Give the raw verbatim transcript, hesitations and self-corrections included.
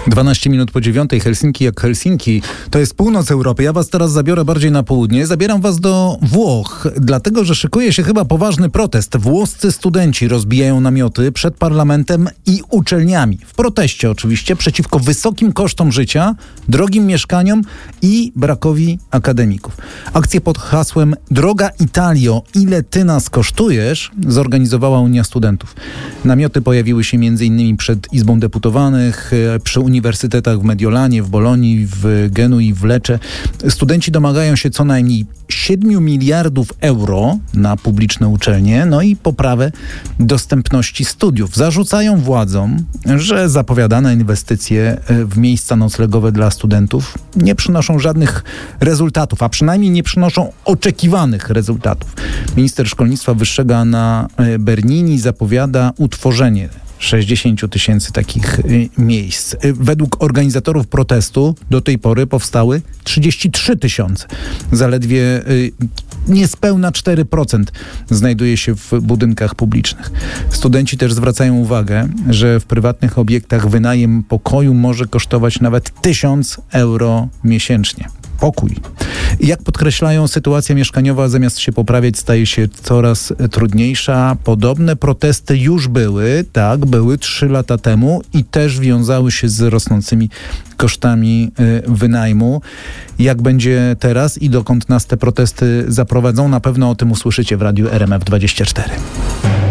dwanaście minut po dziewiątej, Helsinki jak Helsinki. To jest północ Europy. Ja was teraz zabiorę bardziej na południe. Zabieram was do Włoch, dlatego że szykuje się chyba poważny protest. Włoscy studenci rozbijają namioty przed parlamentem i uczelniami. W proteście oczywiście przeciwko wysokim kosztom życia, drogim mieszkaniom i brakowi akademików. Akcję pod hasłem Droga Italio, ile ty nas kosztujesz? Zorganizowała Unia Studentów. Namioty pojawiły się między innymi przed Izbą Deputowanych, przy uniwersytetach w Mediolanie, w Bolonii, w Genui, w Lecce. Studenci domagają się co najmniej siedmiu miliardów euro na publiczne uczelnie, no i poprawę dostępności studiów. Zarzucają władzom, że zapowiadane inwestycje w miejsca noclegowe dla studentów nie przynoszą żadnych rezultatów, a przynajmniej nie przynoszą oczekiwanych rezultatów. Minister szkolnictwa wyższego Anna Bernini zapowiada utworzenie sześćdziesiąt tysięcy takich y, miejsc. Y, według organizatorów protestu do tej pory powstały trzydzieści trzy tysiące. Zaledwie y, niespełna cztery procent znajduje się w budynkach publicznych. Studenci też zwracają uwagę, że w prywatnych obiektach wynajem pokoju może kosztować nawet tysiąc euro miesięcznie. Pokój. Jak podkreślają, sytuacja mieszkaniowa zamiast się poprawiać staje się coraz trudniejsza. Podobne protesty już były, tak, były trzy lata temu i też wiązały się z rosnącymi kosztami y, wynajmu. Jak będzie teraz i dokąd nas te protesty zaprowadzą, na pewno o tym usłyszycie w Radiu R M F dwadzieścia cztery.